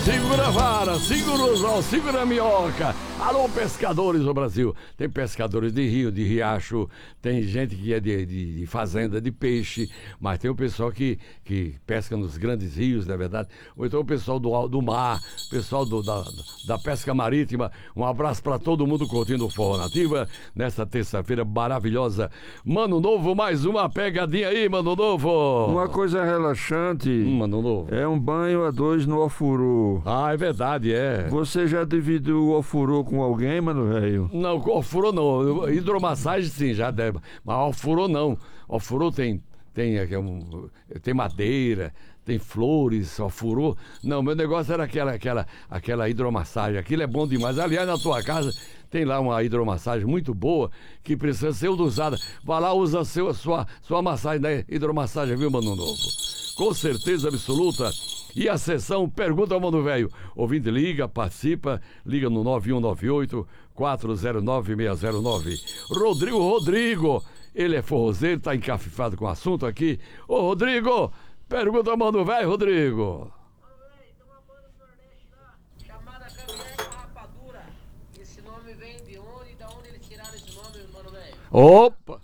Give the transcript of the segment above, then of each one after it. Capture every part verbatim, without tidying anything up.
Segura a vara, segura o anzol, segura a minhoca. Alô, pescadores do Brasil. Tem pescadores de rio, de riacho, tem gente que é de, de, de fazenda de peixe, mas tem o pessoal que, que pesca nos grandes rios, não é verdade? Ou então o pessoal do, do mar, pessoal do, da, da pesca marítima. Um abraço para todo mundo curtindo o Forró Nativa nesta terça-feira maravilhosa. Mano Novo, mais uma pegadinha aí, Mano Novo. Uma coisa relaxante Hum, Mano Novo. é um banho a dois no ofurô. Ah, é verdade, é. Você já dividiu o ofurô com alguém, mano velho? Não, ofurô não. Hidromassagem sim, já deve. Mas ofurô não. Ofurô tem, tem, é um, tem madeira, tem flores, ofurô. Não, meu negócio era aquela, aquela, aquela hidromassagem. Aquilo é bom demais. Aliás, na tua casa tem lá uma hidromassagem muito boa que precisa ser usada. Vai lá, usa a seu, sua, sua massagem da hidromassagem, viu, Mano Novo? Com certeza absoluta. E a sessão Pergunta ao Mano Velho. Ouvinte liga, participa, liga no nove um nove oito, quatro zero nove, seis zero nove. Rodrigo Rodrigo, ele é forrozeiro, tá encafifado com o assunto aqui. Ô Rodrigo, pergunta ao Mano Velho, Rodrigo. Tem uma banda do Nordeste lá, chamada Caviar com Rapadura. Esse nome vem de onde e da onde eles tiraram esse nome, Mano Velho? Opa!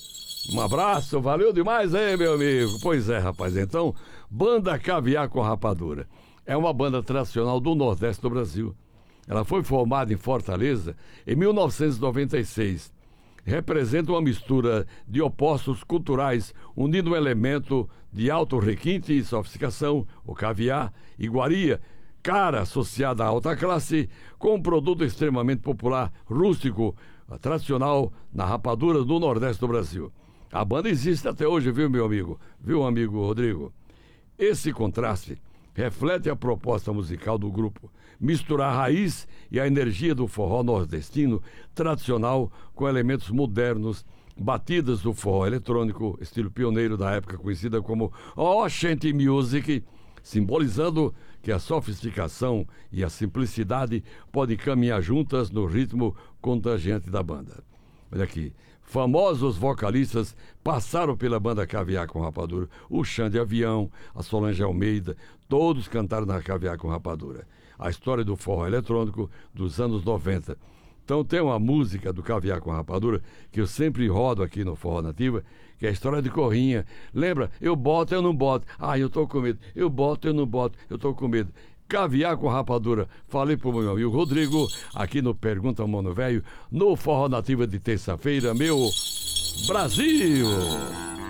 Um abraço, valeu demais, hein, meu amigo? Pois é, rapaz, então, Banda Caviar com Rapadura. É uma banda tradicional do Nordeste do Brasil. Ela foi formada em Fortaleza em mil novecentos e noventa e seis. Representa uma mistura de opostos culturais, unindo um elemento de alto requinte e sofisticação, o caviar, iguaria, cara associada à alta classe, com um produto extremamente popular, rústico, tradicional na rapadura do Nordeste do Brasil. A banda existe até hoje, viu, meu amigo? Viu, amigo Rodrigo? Esse contraste reflete a proposta musical do grupo, misturar a raiz e a energia do forró nordestino tradicional com elementos modernos, batidas do forró eletrônico, estilo pioneiro da época conhecida como Ocean Music, simbolizando que a sofisticação e a simplicidade podem caminhar juntas no ritmo contagiante da banda. Olha aqui, famosos vocalistas passaram pela banda Caviar com Rapadura. O Xande Avião, a Solange Almeida, todos cantaram na Caviar com Rapadura. A história do forró eletrônico dos anos noventa. Então tem uma música do Caviar com Rapadura que eu sempre rodo aqui no Forró Nativa, que é a história de Corrinha. Lembra? Eu boto, eu não boto. Ah, eu tô com medo. Eu boto, eu não boto. Eu tô com medo. Caviar com Rapadura. Falei pro meu amigo Rodrigo, aqui no Pergunta ao Mano Velho, no Forró Nativa de terça-feira, meu Brasil!